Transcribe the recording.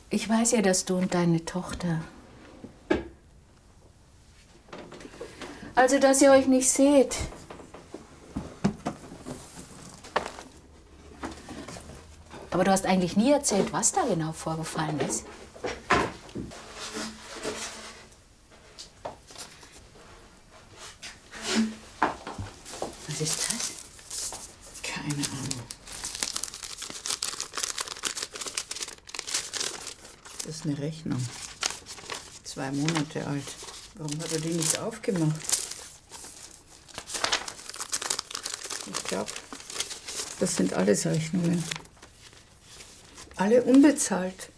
Ich weiß ja, dass du und deine Tochter... Also, dass ihr euch nicht seht. Aber du hast eigentlich nie erzählt, was da genau vorgefallen ist. Was ist das? Keine Ahnung. Das ist eine Rechnung. 2 Monate alt. Warum hat er die nicht aufgemacht? Ich glaube, das sind alles Rechnungen. Alle unbezahlt.